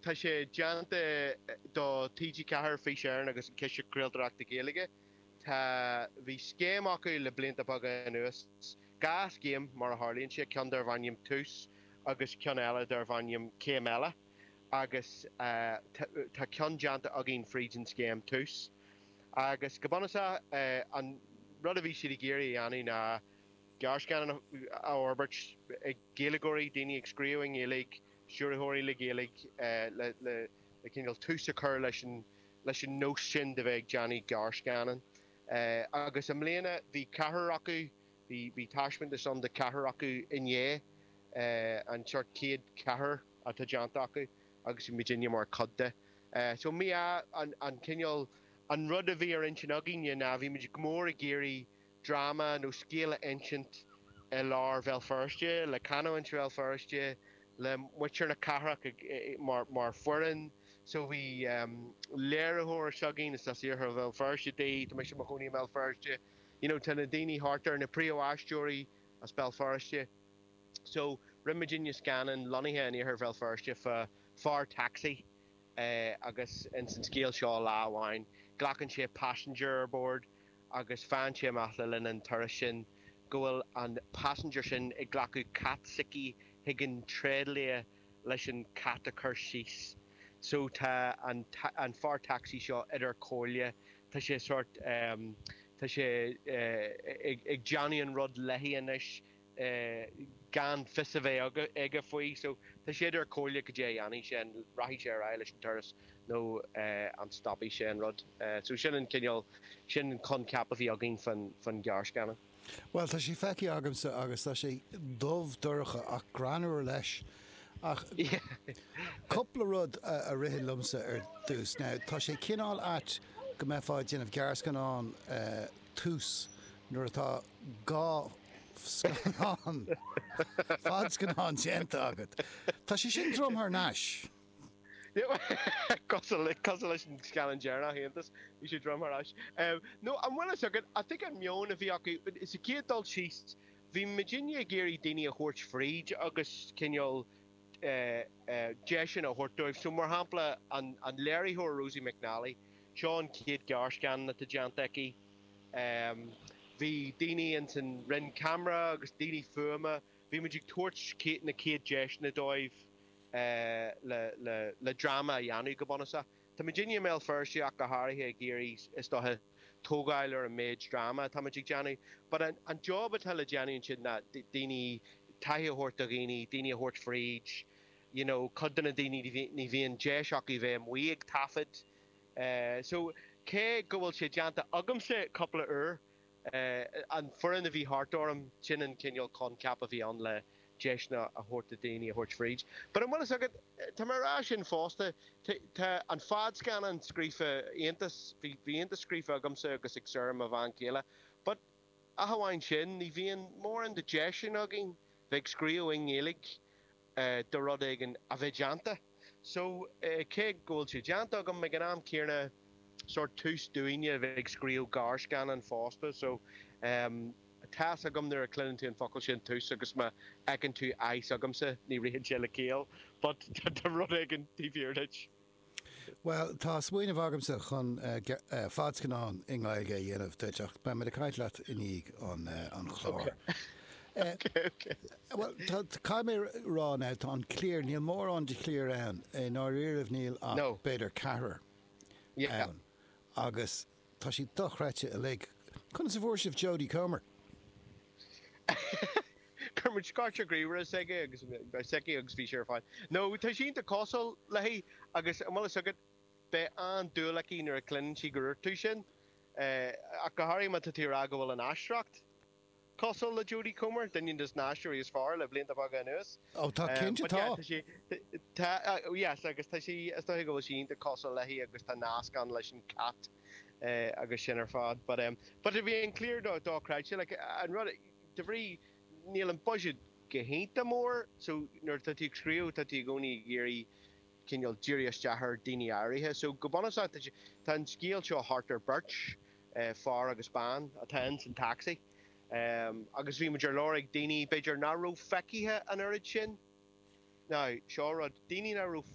tá sé deanta do TG Cahar fé séan agus ceise creaaldraach de géige. Tá bhí scéim acu le blinta baga nuas. Gas game mar a Harlíonn sé cean dar bhainnim tús agus cean eile dar bhainnim céim eile agus tá cean deanta a gin frídin scéim tús. Agus go bonasa an rud a bhí siad i géirí anú na Garscan a Orbert Gaeligóirí daoine ag scríomhaing éalaigh siúrthóirí le géalaigh le cinál tús a chur leis an nós sin de bheith Johnny Garscanan. Agus am léana bhí cahar acu bhí taismint is an de cahar acu inné an seart céad cahar a tá deanta acu agus i Virginia mar codde. So mi an cinál an rud a bhí ar insin agin na bhí muidir gmór a géirí drama nó scéala ancient lár bheal firste, le canoint bheal firste, le muir na carach mar furin, so bhí léirithóir sagin is as ar bheal firste dé, tá meis mar chuní bheal firste, tanna daoine hartar na príomhaisteoirí as bheal firste. So Virginia scanan lonithe in ar bheal firste far taxi agus in san scéal seo láhhain, glachan sé passenger aboard, agus fan sé amach le linn an turas sin, gohfuil an passenger sin ag glacu cat sici higgin tréadlia leis an cat a chur síos. So tá an far taxi seo idir cóile, tá sé sort tá sé ag Johnny an rud leihíanis gan fisa bheith aige faoi, so tá sé idir cóile go dé anní sin raithí sé ar leis an turas nó an stopí sé an rud. So sin an cinneal sin an concap a bhí agin fan Garscanan. Well, tá sí feici agamsa agus tá sé dómh dúracha ach granúir leis ach coppla rud a rithí lumsa ar dús. Now, tá sé cinál at go meáid déanamh Garscanan tús nuair atá gá scanán fad scanán déanta agat. Tá sé sin drom th náis. Cosal leis an scalan dearna héantas, bhí sé drom th No, an bhfuil agad, I think an mion a bhí acu, is a céaddal síist, bhí Virginia géirí daoine a thuirt fríd agus cinneol deisian a thuirtúibh, so mar hampla an léirithóir Rosie McNally, Sean Céad Garscan na tá deanta aici, bhí daoine in san rinn camera agus daoine fuama, bhí muidir tuairt na céad deisna dóibh le drama a dheanú go bonasa. Tá Virginia mé firste ach go háirithe géirí is dothe tógáil ar a méid drama tá muidir deanú, but an job atá le deanú sin na daoine taithe thuirt a ghaoine, daoine a thuirt fríd, chudanna daoine ní bhíon deisach i bheith muíag tafid. So cé go bhfuil sé deanta agamsa coppla uair an furan a bhí hartórm sin an cinneal concap a bhí an le deisna a thuirt a daoine a thuirt fríd. But an bhfuil agad tá marrá sin fásta tá an fad scanan scrífa aontas bhí aontas scrífa agamsa agus ag seirm a bhain céile, but a hamhain sin ní bhíon mór an de deisian agin bheith scríomhaing éalaigh do rud éigean a bheith deanta. So cé ggóil sé deanta agam me gan am céarna sort tús dúine bheith scríomh Garscanan fásta, so tas agam nuair a clinnn tú an focail sin tús agus ma egan tú eis agamsa ní rihan sé le céal, but tá rud éigean tíbhíortid. Well, tá smuoineh agamsa chun fad scanán ingáige dhéanamh teach be me a caiit leat iníg an chlár. Well, tá caiimé rá ná tá an cléir níl mór an de cléir ann ná riamh níl ach beidir cahar ann agus tá sí dochreite a le chun sa bhór sibh Jodie Comer. Kermit Scotch agree agus bhí sé fáin. No, tá sínta cosol lehí agus mala agad be an dúlaí nuair a clin si gurú tú sin a go háirí man tí aga bhfuil an astracht. Cosol le Jodie Comer, daon dus náisiúí is far le blianta bag nuas. Ó tá cinnte tá. Yes, agus tá sí is go bhfuil sínta cosol lehí agus tá náascan leis an cat agus sin ar fad. But a bhí an clear dóráid like an rud de bhrí níl an budget go hénta mór, so nuair tá tí scríú tá tí gcónaí géirí cinneal díris dethar daoine áirithe, so go bonasa tá an scéal seo Hartar Birch far agus bán a tá san taxi. Agus bhí muidir láraigh daoine beidir naró feicithe an urid sin. Ná, seo rud daoine naró